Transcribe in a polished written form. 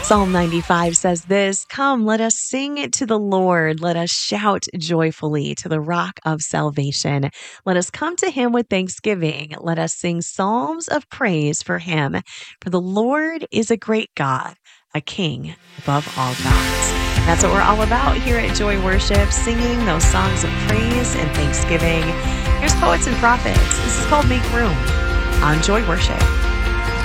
Psalm 95 says this, "Come, let us sing to the Lord. Let us shout joyfully to the rock of salvation. Let us come to him with thanksgiving. Let us sing psalms of praise for him. For the Lord is a great God, a king above all gods." That's what we're all about here at Joy Worship, singing those songs of praise and thanksgiving. Here's Poets and Prophets. This is called Make Room on Joy Worship.